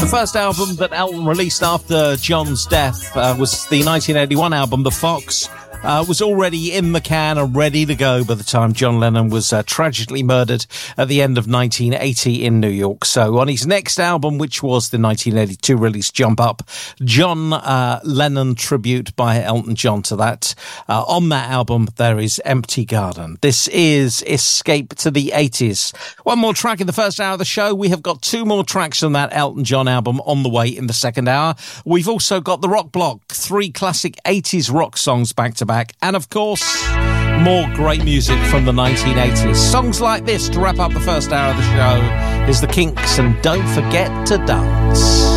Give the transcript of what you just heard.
The first album that Elton released after John's death was the 1981 album, The Fox. Was already in the can and ready to go by the time John Lennon was tragically murdered at the end of 1980 in New York. So on his next album, which was the 1982 release, Jump Up, John Lennon tribute by Elton John to that. On that album, there is Empty Garden. This is Escape to the 80s. One more track in the first hour of the show. We have got two more tracks from that Elton John album on the way in the second hour. We've also got the Rock Block, 3 classic 80s rock songs back to back. And of course, more great music from the 1980s. Songs like this to wrap up the first hour of the show is The Kinks and Don't Forget to Dance.